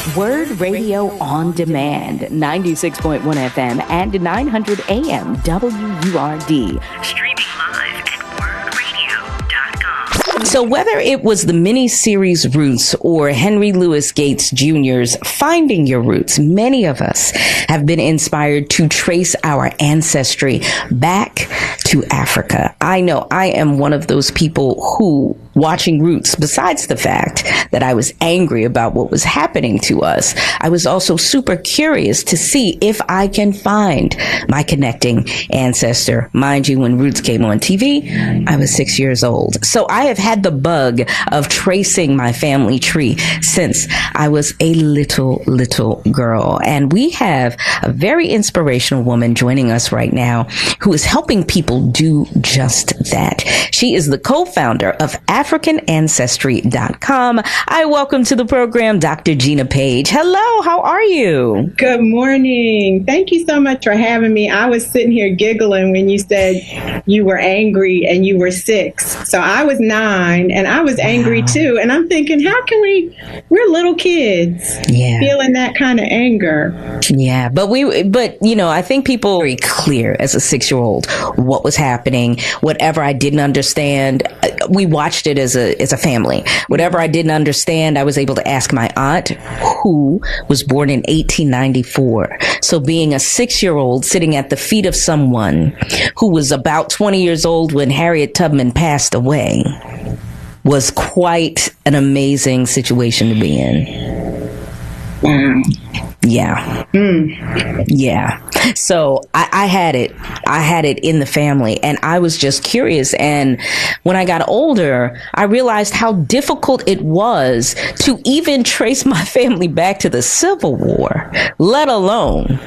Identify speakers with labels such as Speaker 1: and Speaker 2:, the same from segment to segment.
Speaker 1: Word Radio on Demand, 96.1 FM and 900 AM WURD. Streaming live at wordradio.com. So whether it was the mini-series Roots or Henry Louis Gates Jr.'s Finding Your Roots, many of us have been inspired to trace our ancestry back to Africa. I know I am one of those people who, watching Roots, besides the fact that I was angry about what was happening to us, I was also super curious to see if I can find my connecting ancestor. Mind you, when Roots came on TV, I was 6 years old. So I have had the bug of tracing my family tree since I was a little girl. And we have a very inspirational woman joining us right now who is helping people do just that. She is the co-founder of AfricanAncestry.com. I welcome to the program Dr. Gina Page. Hello, how are you?
Speaker 2: Good morning. Thank you so much for having me. I was sitting here giggling when you said you were angry and you were 6. So I was 9 and I was angry too. And I'm thinking, how can we're little kids feeling that kind of anger.
Speaker 1: Yeah, but I think people were very clear as a 6-year-old what was happening. Whatever I didn't understand, we watched it as a family. Whatever I didn't understand, I was able to ask my aunt, who was born in 1894. So being a 6-year-old sitting at the feet of someone who was about 20 years old when Harriet Tubman passed away was quite an amazing situation to be in.
Speaker 2: Wow.
Speaker 1: Yeah. Yeah. So I had it in the family, and I was just curious. And when I got older, I realized how difficult it was to even trace my family back to the Civil War, let alone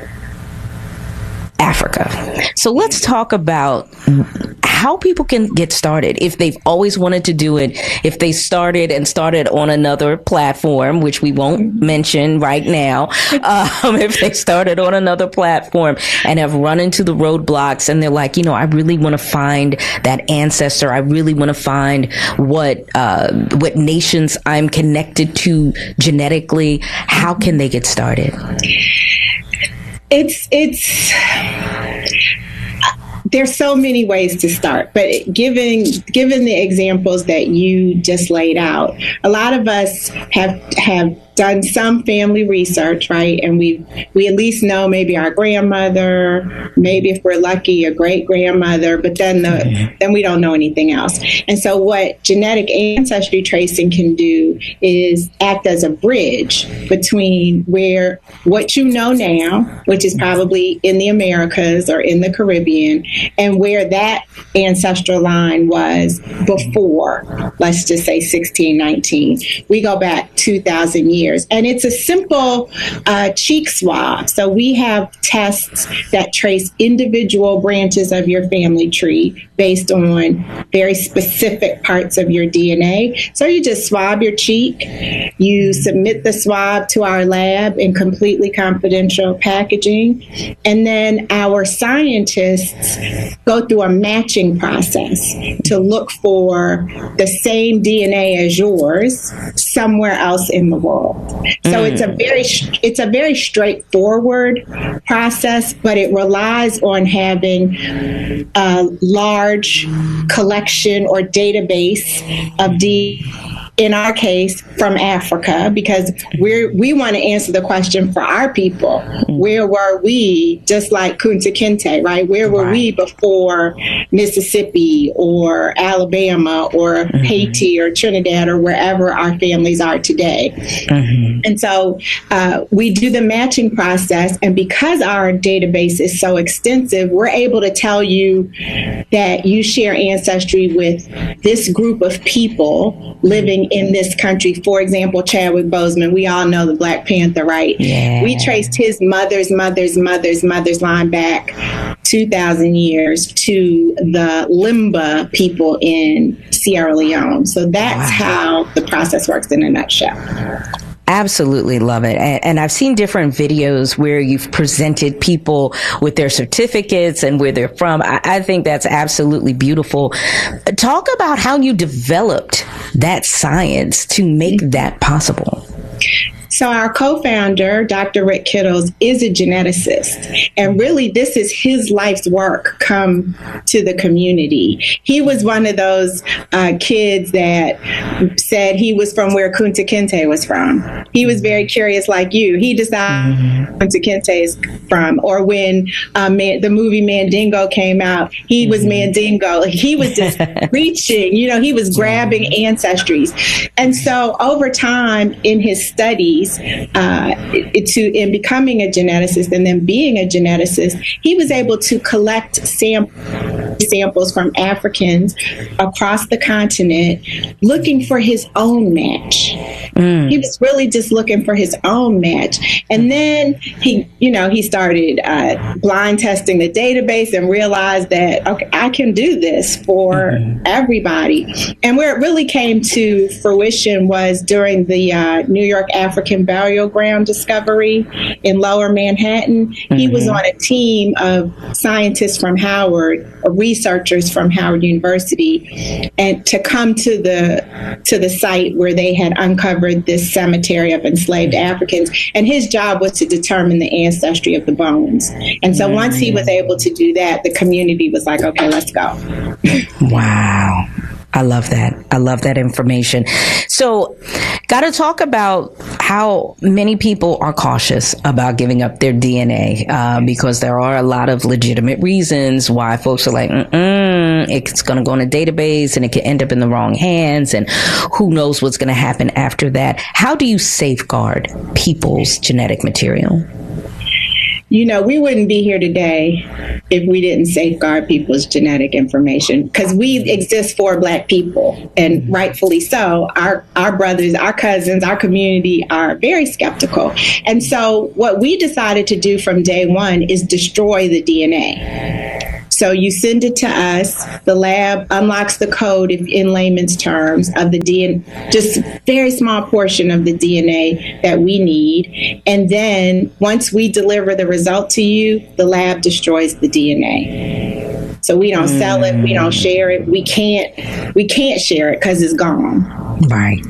Speaker 1: Africa. So let's talk about how people can get started if they've always wanted to do it, if they started on another platform, which we won't mention right now, if they started on another platform and have run into the roadblocks and they're like, I really want to find that ancestor. I really want to find what nations I'm connected to genetically. How can they get started?
Speaker 2: There's so many ways to start, but given the examples that you just laid out, a lot of us have done some family research, right? And we at least know maybe our grandmother, maybe if we're lucky, a great grandmother, but then we don't know anything else. And so what genetic ancestry tracing can do is act as a bridge between what you know now, which is probably in the Americas or in the Caribbean, and where that ancestral line was before, let's just say 1619. We go back 2,000 years. And it's a simple cheek swab. So we have tests that trace individual branches of your family tree based on very specific parts of your DNA. So you just swab your cheek. You submit the swab to our lab in completely confidential packaging. And then our scientists go through a matching process to look for the same DNA as yours somewhere else in the world. So it's a very straightforward process, but it relies on having a large collection or database of in our case, from Africa, because we want to answer the question for our people. Where were we, just like Kunta Kinte, right? Where were we before Mississippi or Alabama or Haiti or Trinidad or wherever our families are today? And so we do the matching process. And because our database is so extensive, we're able to tell you that you share ancestry with this group of people living in this country. For example, Chadwick Boseman, we all know the Black Panther, right? Yeah. We traced his mother's line back 2,000 years to the Limba people in Sierra Leone. So that's how the process works in a nutshell.
Speaker 1: Absolutely love it. And I've seen different videos where you've presented people with their certificates and where they're from. I think that's absolutely beautiful. Talk about how you developed that science to make that possible.
Speaker 2: So our co-founder, Dr. Rick Kittles, is a geneticist. And really, this is his life's work come to the community. He was one of those kids that said he was from where Kunta Kinte was from. He was very curious like you. He decided Kunta Kinte is from. Or when the movie Mandingo came out, he was Mandingo. He was just reaching, he was grabbing ancestries. And so over time in his studies, in becoming a geneticist and then being a geneticist, he was able to collect samples from Africans across the continent looking for his own match. He was really just looking for his own match. And then he started blind testing the database and realized that, okay, I can do this for everybody. And where it really came to fruition was during the New York African Burial Ground discovery in Lower Manhattan. He was on a team of scientists from Howard, researchers from Howard University, and to come to the site where they had uncovered this cemetery of enslaved Africans. And his job was to determine the ancestry of the bones. And so once he was able to do that, the community was like, okay, let's go.
Speaker 1: Wow. I love that. I love that information. So, got to talk about how many people are cautious about giving up their DNA because there are a lot of legitimate reasons why folks are like, it's going to go in a database and it can end up in the wrong hands and who knows what's going to happen after that. How do you safeguard people's genetic material?
Speaker 2: We wouldn't be here today if we didn't safeguard people's genetic information, because we exist for Black people, and rightfully so. Our brothers, our cousins, our community are very skeptical. And so what we decided to do from day one is destroy the DNA. So you send it to us. The lab unlocks the code, in layman's terms, of the DNA, just a very small portion of the DNA that we need. And then once we deliver the result to you, the lab destroys the DNA. So we don't sell it. We don't share it. We can't share it because it's gone.
Speaker 1: Right.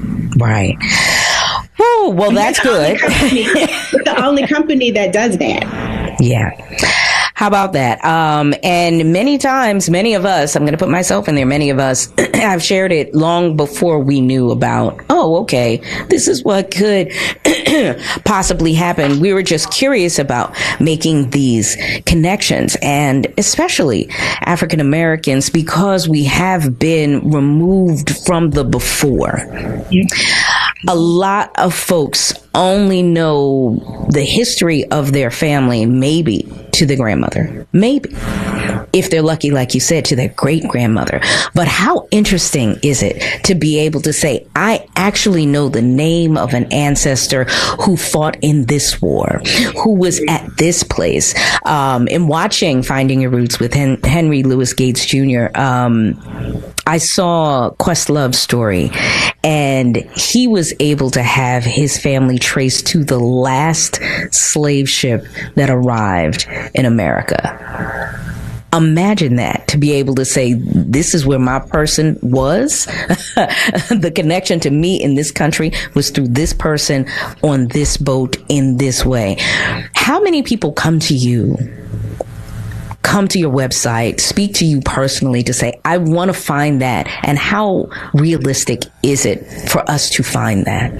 Speaker 1: Oh, well, that's good.
Speaker 2: We're the only company that does that.
Speaker 1: Yeah. How about that? And many times, many of us, I'm going to put myself in there, many of us have shared it long before we knew about, okay, this is what could possibly happen. We were just curious about making these connections, and especially African Americans, because we have been removed from the before. A lot of folks only know the history of their family, maybe to the grandmother, maybe, if they're lucky, like you said, to their great grandmother. But how interesting is it to be able to say, I actually know the name of an ancestor who fought in this war, who was at this place. In watching Finding Your Roots with Henry Louis Gates Jr., I saw Questlove's story, and he was able to have his family traced to the last slave ship that arrived in America. Imagine that, to be able to say, this is where my person was. The connection to me in this country was through this person on this boat in this way. How many people come to you, come to your website, speak to you personally to say, I want to find that? And how realistic is it for us to find that?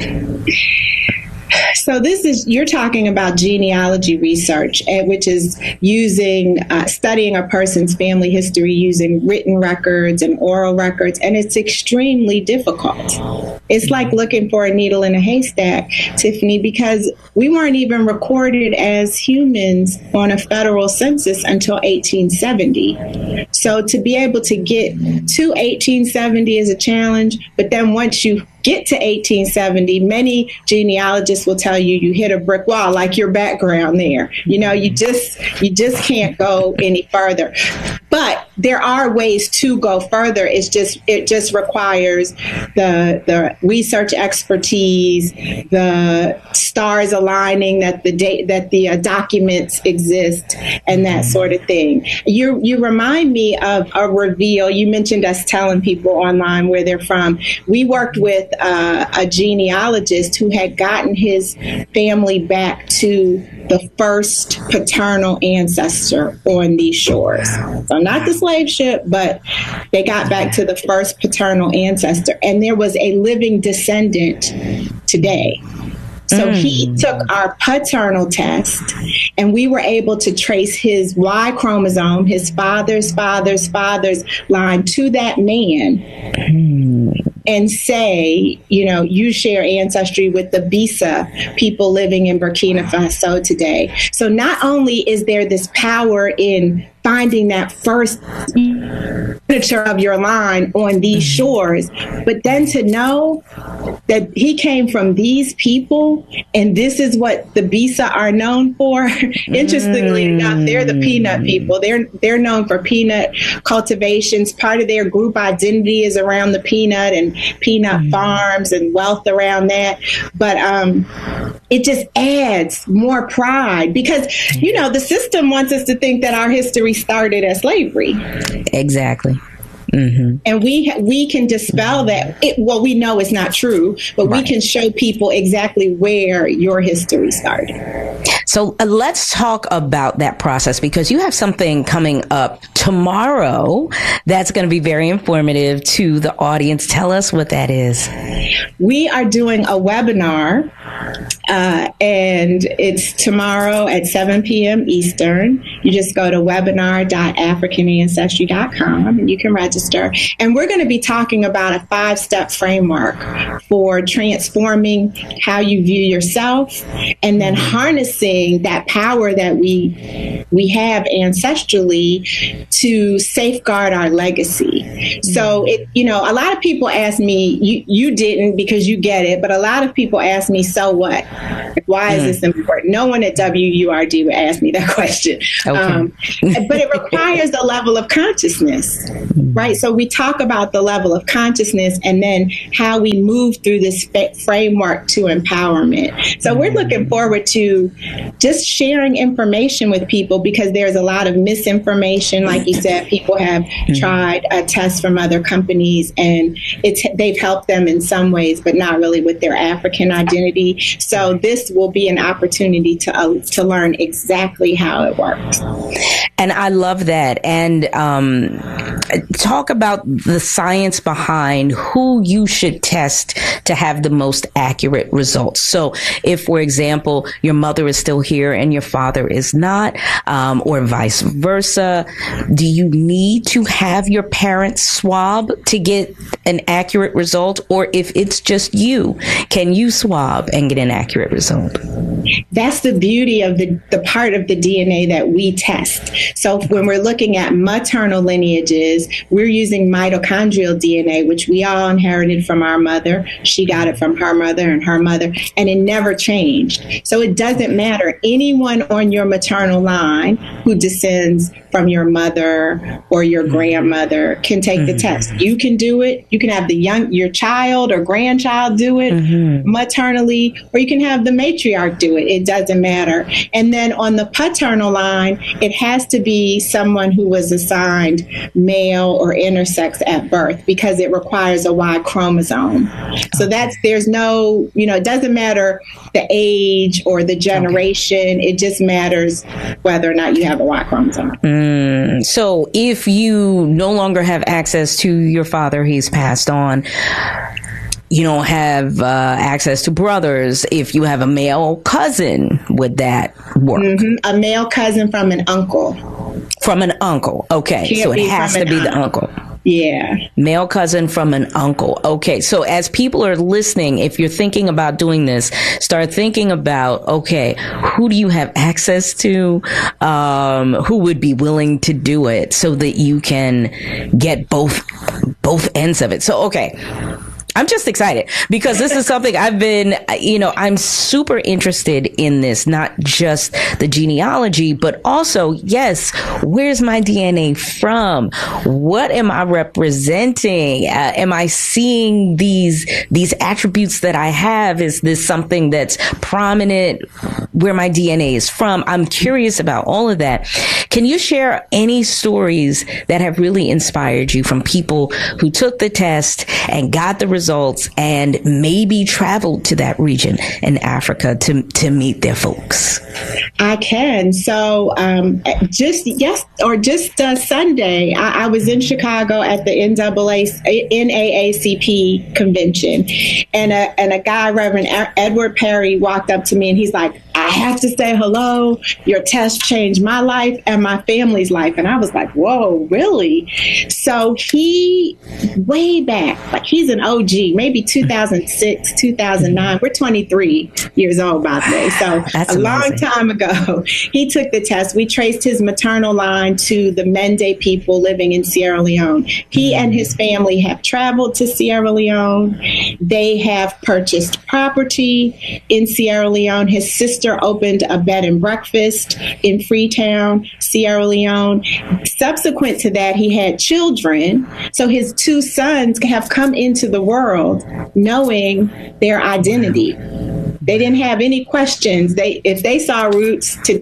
Speaker 2: So you're talking about genealogy research, which is studying a person's family history using written records and oral records, and it's extremely difficult. It's like looking for a needle in a haystack, Tiffany, because we weren't even recorded as humans on a federal census until 1870. So to be able to get to 1870 is a challenge, but then once you get to 1870, many genealogists will tell you hit a brick wall, like your background there. You just can't go any further. But there are ways to go further. It just requires the research expertise, the stars aligning, that the documents exist, and that sort of thing. You remind me of a reveal. You mentioned us telling people online where they're from. We worked with a genealogist who had gotten his family back to the first paternal ancestor on these shores. So not the slave ship, but they got back to the first paternal ancestor. And there was a living descendant today. So he took our paternal test, and we were able to trace his Y chromosome, his father's line to that man, and say, you share ancestry with the Bisa people living in Burkina Faso today. So not only is there this power in finding that first signature of your line on these shores, but then to know that he came from these people, and this is what the Bisa are known for. Interestingly enough, they're the peanut people. They're known for peanut cultivations. Part of their group identity is around the peanut and peanut farms and wealth around that. But it just adds more pride because, the system wants us to think that our history started as slavery.
Speaker 1: Exactly.
Speaker 2: And we can dispel that. We know it's not true, but we can show people exactly where your history started.
Speaker 1: So let's talk about that process, because you have something coming up tomorrow that's going to be very informative to the audience. Tell us what that is.
Speaker 2: We are doing a webinar, and it's tomorrow at 7 p.m. Eastern. You just go to webinar.africanancestry.com and you can register. And we're going to be talking about a 5-step framework for transforming how you view yourself, and then harnessing that power that we have ancestrally to safeguard our legacy. So, a lot of people ask me, you didn't because you get it, but a lot of people ask me, so what? Why is this important? No one at WURD would ask me that question. Okay. But it requires a level of consciousness, right? So we talk about the level of consciousness and then how we move through this framework to empowerment. So we're looking forward to just sharing information with people, because there's a lot of misinformation. Like you said, people have tried tests from other companies, and they've helped them in some ways, but not really with their African identity. So this will be an opportunity to learn exactly how it works.
Speaker 1: And I love that. And talk about the science behind who you should test to have the most accurate results. So if, for example, your mother is still here and your father is not, or vice versa, do you need to have your parents swab to get an accurate result? Or if it's just you, can you swab and get an accurate result?
Speaker 2: That's the beauty of the part of the DNA that we test. So when we're looking at maternal lineages, we're using mitochondrial DNA, which we all inherited from our mother. She got it from her mother, and it never changed. So it doesn't matter. Anyone on your maternal line who descends from your mother or your grandmother can take the test. You can do it. You can have your child or grandchild do it maternally, or you can have the matriarch do it. It doesn't matter. And then on the paternal line, it has to be someone who was assigned male or intersex at birth, because it requires a Y chromosome. So there's no, it doesn't matter the age or the generation. Okay. It just matters whether or not you have a Y chromosome.
Speaker 1: So if you no longer have access to your father, he's passed on, you don't have access to brothers. If you have a male cousin, would that work?
Speaker 2: A male cousin from an uncle.
Speaker 1: From an uncle. Okay. So it has to be the uncle.
Speaker 2: Yeah.
Speaker 1: Male cousin from an uncle. Okay. So as people are listening, if you're thinking about doing this, start thinking about, okay, who do you have access to? Who would be willing to do it so that you can get both ends of it? So, okay. I'm just excited because this is something I've been, I'm super interested in this, not just the genealogy, but also, yes, where's my DNA from? What am I representing? Am I seeing these attributes that I have? Is this something that's prominent where my DNA is from? I'm curious about all of that. Can you share any stories that have really inspired you from people who took the test and got the results and maybe traveled to that region in Africa to meet their folks?
Speaker 2: I can. So just Sunday, I was in Chicago at the NAACP convention, and a guy, Reverend Edward Perry, walked up to me and he's like, I have to say hello. Your test changed my life and my family's life. And I was like, whoa, really? So he, way back, like he's an OG, maybe 2006, 2009. We're 23 years old, by the way. So that's long time ago, he took the test. We traced his maternal line to the Mende people living in Sierra Leone. He and his family have traveled to Sierra Leone. They have purchased property in Sierra Leone. His sister opened a bed and breakfast in Freetown, Sierra Leone. Subsequent to that, he had children. So his two sons have come into the world knowing their identity. They didn't have any questions. If they saw roots to,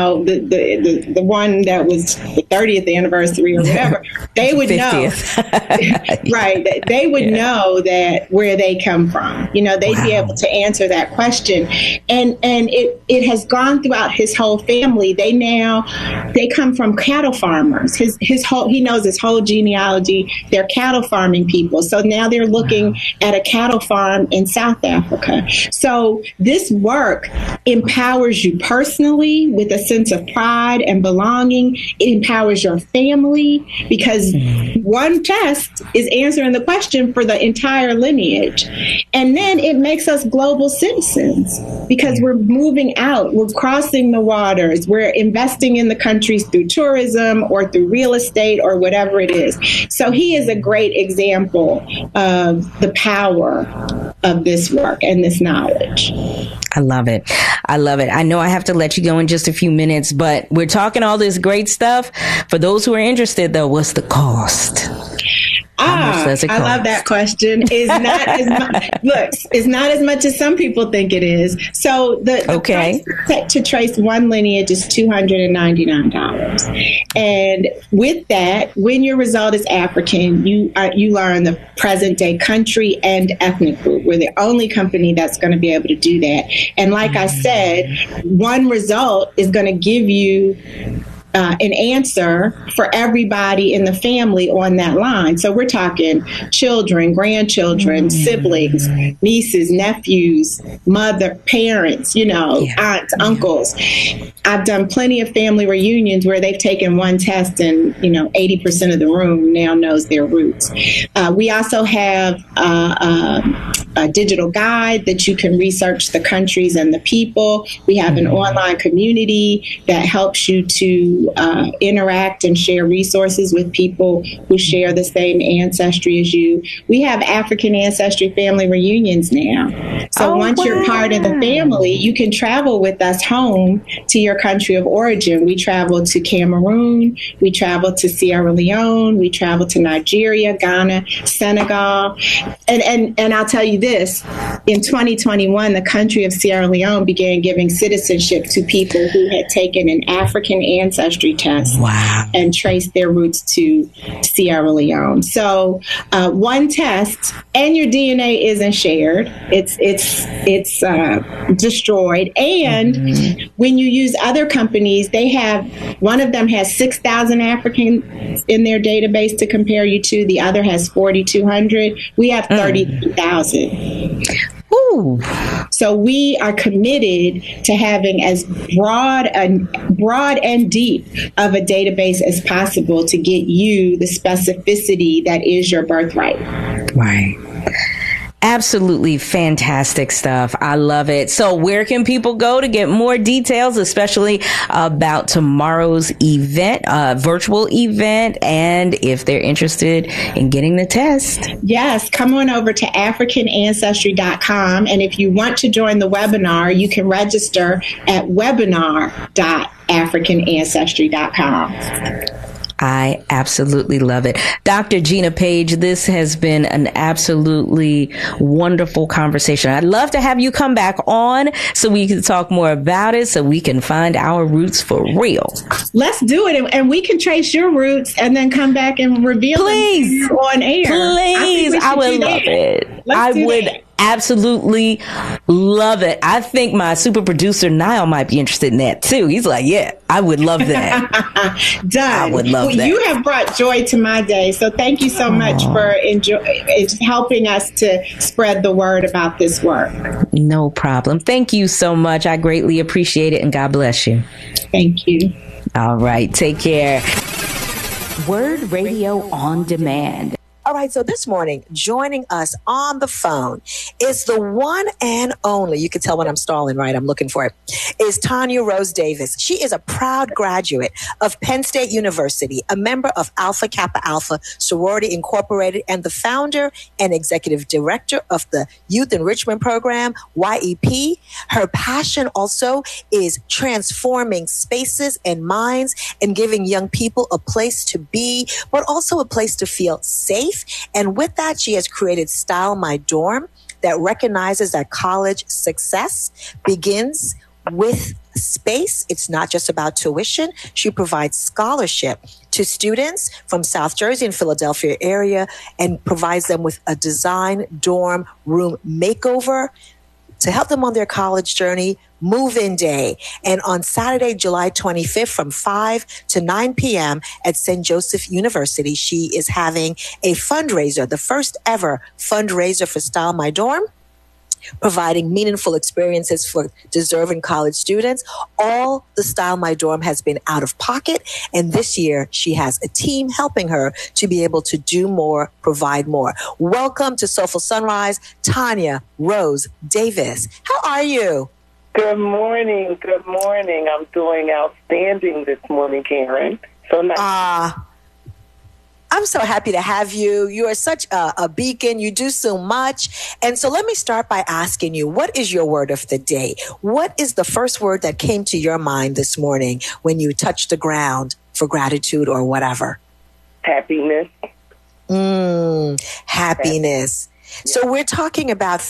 Speaker 2: the one that was the 30th anniversary or whatever, they would know. Right. They would know that where they come from. They'd be able to answer that question. And it has gone throughout his whole family. They come from cattle farmers. He knows his whole genealogy. They're cattle farming people. So now they're looking at a cattle farm in South Africa. So this work empowers you personally with a sense of pride and belonging. It empowers your family because one test is answering the question for the entire lineage. And then it makes us global citizens because we're moving out, we're crossing the waters, we're investing in the countries through tourism or through real estate or whatever it is. So he is a great example of the power of this work and this knowledge.
Speaker 1: I love it. I love it. I know I have to let you go in just a few minutes, but we're talking all this great stuff. For those who are interested, though, what's the cost?
Speaker 2: I love that question. It's not as much. Look, it's not as much as some people think it is. So the price to trace one lineage is $299, and with that, when your result is African, you learn the present day country and ethnic group. We're the only company that's going to be able to do that. And like I said, one result is going to give you an answer for everybody in the family on that line. So we're talking children, grandchildren, siblings, nieces, nephews, mother, parents, aunts, uncles. I've done plenty of family reunions where they've taken one test and, 80% of the room now knows their roots. We also have a digital guide that you can research the countries and the people. We have an online community that helps you to interact and share resources with people who share the same ancestry as you. We have African ancestry family reunions now. So once you're part of the family, you can travel with us home to your country of origin. We travel to Cameroon, we travel to Sierra Leone, we travel to Nigeria, Ghana, Senegal. And I'll tell you this, in 2021, the country of Sierra Leone began giving citizenship to people who had taken an African ancestry test and traced their roots to Sierra Leone. So one test, and your DNA isn't shared. It's destroyed. And when you use other companies, one of them has 6,000 Africans in their database to compare you to. The other has 4,200. We have 30,000.
Speaker 1: Ooh.
Speaker 2: So we are committed to having as broad and deep of a database as possible to get you the specificity that is your birthright.
Speaker 1: Right. Absolutely fantastic stuff. I love it. So where can people go to get more details, especially about tomorrow's event, virtual event, and if they're interested in getting the test?
Speaker 2: Yes, come on over to AfricanAncestry.com. And if you want to join the webinar, you can register at webinar.AfricanAncestry.com.
Speaker 1: I absolutely love it. Dr. Gina Page, this has been an absolutely wonderful conversation. I'd love to have you come back on so we can talk more about it, so we can find our roots for real.
Speaker 2: Let's do it. And we can trace your roots and then come back and reveal them on air.
Speaker 1: Please. I would love it. I would absolutely love it. I think my super producer, Niall, might be interested in that too. He's like, yeah, I would love that.
Speaker 2: Done.
Speaker 1: I would love that.
Speaker 2: You have brought joy to my day. So thank you so much for helping us to spread the word about this work.
Speaker 1: No problem. Thank you so much. I greatly appreciate it, and God bless you.
Speaker 2: Thank you.
Speaker 1: All right. Take care. Word Radio on Demand.
Speaker 3: All right, so this morning, joining us on the phone is the one and only, you can tell when I'm stalling, right? I'm looking for it, is Tanya Rose Davis. She is a proud graduate of Penn State University, a member of Alpha Kappa Alpha Sorority Incorporated, and the founder and executive director of the Youth Enrichment Program, YEP. Her passion also is transforming spaces and minds and giving young people a place to be, but also a place to feel safe. And with that, she has created Style My Dorm that recognizes that college success begins with space. It's not just about tuition. She provides scholarship to students from South Jersey and Philadelphia area and provides them with a design dorm room makeover to help them on their college journey, move-in day. And on Saturday, July 25th from 5 to 9 p.m. at St. Joseph University, she is having a fundraiser, the first ever fundraiser for Style My Dorm, providing meaningful experiences for deserving college students. All the Style My Dorm has been out of pocket, and this year she has a team helping her to be able to do more, provide more. Welcome to Soulful Sunrise, Tanya Rose Davis. How are you?
Speaker 4: Good morning. Good morning. I'm doing outstanding this morning, Karen. So nice.
Speaker 3: I'm so happy to have you. You are such a beacon. You do so much. And so let me start by asking you, what is your word of the day? What is the first word that came to your mind this morning when you touched the ground for gratitude or whatever?
Speaker 4: Happiness.
Speaker 3: Happiness. So we're talking about